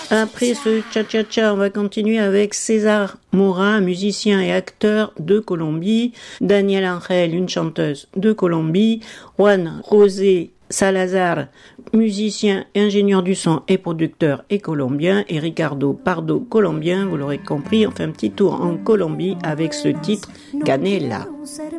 Après ce cha-cha-cha, on va continuer avec César Mora, musicien et acteur de Colombie, Daniel Angel, une chanteuse de Colombie, Juan José Salazar, musicien, ingénieur du son et producteur et colombien, et Ricardo Pardo, colombien, vous l'aurez compris, on fait un petit tour en Colombie avec ce titre Canela.